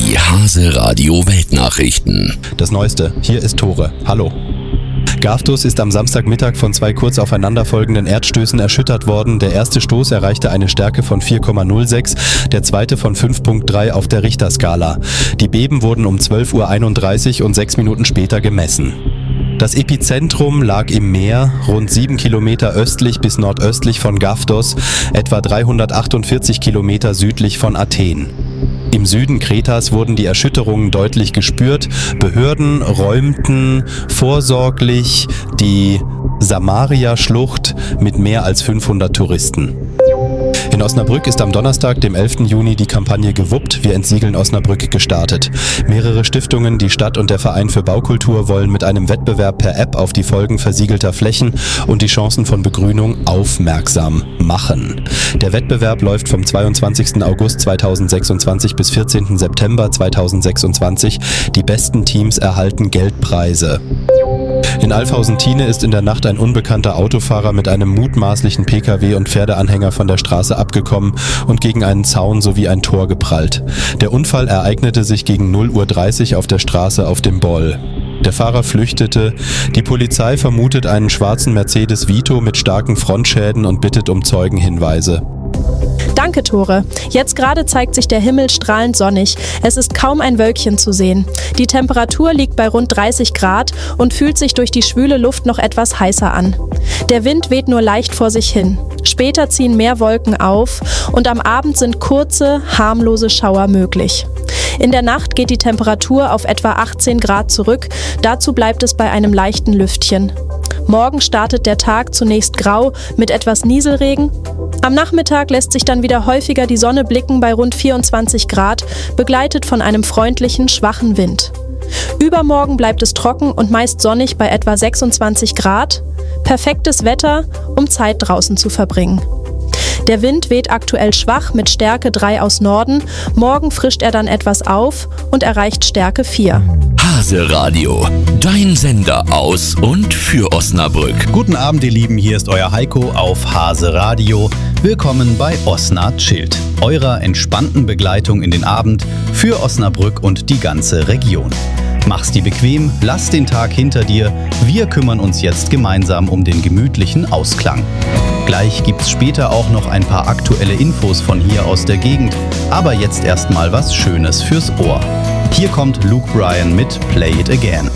Die Hase Radio Weltnachrichten. Das Neueste, hier ist Tore. Hallo. Gavdos ist am Samstagmittag von 2 kurz aufeinanderfolgenden Erdstößen erschüttert worden. Der erste Stoß erreichte eine Stärke von 4,06, der zweite von 5,3 auf der Richterskala. Die Beben wurden um 12:31 Uhr und 6 Minuten später gemessen. Das Epizentrum lag im Meer, rund 7 Kilometer östlich bis nordöstlich von Gavdos, etwa 348 Kilometer südlich von Athen. Im Süden Kretas wurden die Erschütterungen deutlich gespürt. Behörden räumten vorsorglich die Samaria-Schlucht mit mehr als 500 Touristen. In Osnabrück ist am Donnerstag, dem 11. Juni, die Kampagne Gewuppt, wir entsiegeln Osnabrück gestartet. Mehrere Stiftungen, die Stadt und der Verein für Baukultur wollen mit einem Wettbewerb per App auf die Folgen versiegelter Flächen und die Chancen von Begrünung aufmerksam machen. Der Wettbewerb läuft vom 22. August 2026 bis 14. September 2026. Die besten Teams erhalten Geldpreise. In Alfhausen-Thiene ist in der Nacht ein unbekannter Autofahrer mit einem mutmaßlichen Pkw und Pferdeanhänger von der Straße abgekommen und gegen einen Zaun sowie ein Tor geprallt. Der Unfall ereignete sich gegen 0:30 Uhr auf der Straße auf dem Boll. Der Fahrer flüchtete. Die Polizei vermutet einen schwarzen Mercedes Vito mit starken Frontschäden und bittet um Zeugenhinweise. Danke, Tore. Jetzt gerade zeigt sich der Himmel strahlend sonnig. Es ist kaum ein Wölkchen zu sehen. Die Temperatur liegt bei rund 30 Grad und fühlt sich durch die schwüle Luft noch etwas heißer an. Der Wind weht nur leicht vor sich hin. Später ziehen mehr Wolken auf und am Abend sind kurze, harmlose Schauer möglich. In der Nacht geht die Temperatur auf etwa 18 Grad zurück. Dazu bleibt es bei einem leichten Lüftchen. Morgen startet der Tag zunächst grau mit etwas Nieselregen. Am Nachmittag lässt sich dann wieder häufiger die Sonne blicken bei rund 24 Grad, begleitet von einem freundlichen, schwachen Wind. Übermorgen bleibt es trocken und meist sonnig bei etwa 26 Grad. Perfektes Wetter, um Zeit draußen zu verbringen. Der Wind weht aktuell schwach mit Stärke 3 aus Norden. Morgen frischt er dann etwas auf und erreicht Stärke 4. Hase Radio, dein Sender aus und für Osnabrück. Guten Abend, ihr Lieben, hier ist euer Heiko auf Hase Radio. Willkommen bei Osna Chillt, eurer entspannten Begleitung in den Abend für Osnabrück und die ganze Region. Mach's dir bequem, lass den Tag hinter dir. Wir kümmern uns jetzt gemeinsam um den gemütlichen Ausklang. Gleich gibt's später auch noch ein paar aktuelle Infos von hier aus der Gegend. Aber jetzt erstmal was Schönes fürs Ohr. Hier kommt Luke Bryan mit Play It Again.